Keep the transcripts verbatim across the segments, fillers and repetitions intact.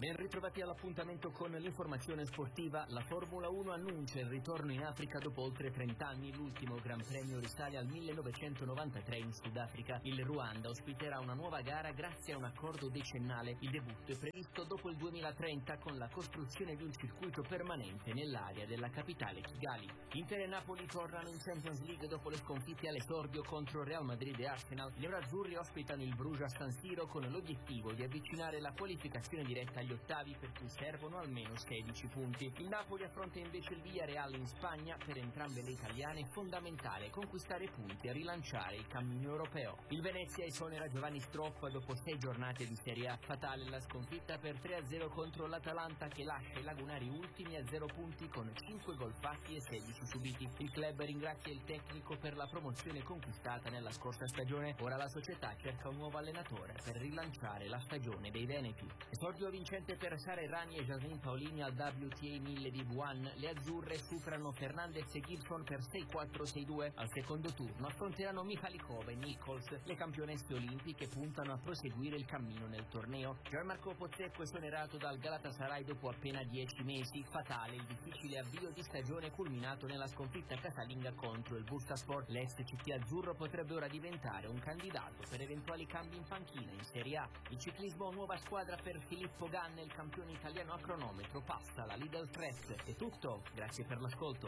Ben ritrovati all'appuntamento con l'informazione sportiva. La Formula uno annuncia il ritorno in Africa dopo oltre trenta anni. L'ultimo Gran Premio risale al millenovecentonovantatré in Sudafrica. Il Ruanda ospiterà una nuova gara grazie a un accordo decennale. Il debutto è previsto dopo il duemilatrenta con la costruzione di un circuito permanente nell'area della capitale Kigali. Inter e Napoli tornano in Champions League dopo le sconfitte all'esordio contro Real Madrid e Arsenal. Gli nerazzurri ospitano il Bruges a San Siro con l'obiettivo di avvicinare la qualificazione diretta agli ottavi, per cui servono almeno sedici punti. Il Napoli affronta invece il Villarreal in Spagna. Per entrambe le italiane è fondamentale conquistare punti e rilanciare il cammino europeo. Il Venezia esonera Giovanni Stroppa dopo sei giornate di Serie A. Fatale la sconfitta per tre a zero contro l'Atalanta, che lascia i lagunari ultimi a zero punti con cinque gol fatti e sedici subiti. Il club ringrazia il tecnico per la promozione conquistata nella scorsa stagione. Ora la società cerca un nuovo allenatore per rilanciare la stagione dei Veneti. Esordio vincente per Sara Errani e Jasmine Paolini al W T A mille di Wuhan. Le azzurre superano Fernandez e Gibson per sei quattro sei due. Al secondo turno affronteranno Michalikova e Nichols. Le campionesse olimpiche puntano a proseguire il cammino nel torneo. Gianmarco Pozzecco esonerato dal Galatasaray dopo appena dieci mesi. Fatale il difficile avvio di stagione culminato nella sconfitta casalinga contro il Bursaspor. L'ex C T azzurro potrebbe ora diventare un candidato per eventuali cambi in panchina in Serie A. Il ciclismo, nuova squadra per Filippo Ganna, il campione italiano a cronometro passa alla Lidl Trek. È tutto, grazie per l'ascolto.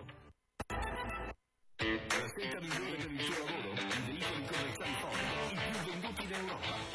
La scelta migliore per il suo lavoro, i veicoli commerciali Ford, i più venduti in Europa.